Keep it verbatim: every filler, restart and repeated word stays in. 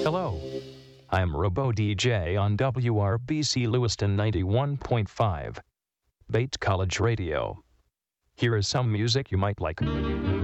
Hello, I'm Robo D J on W R B C Lewiston ninety-one point five, Bates College Radio. Here is some music you might like.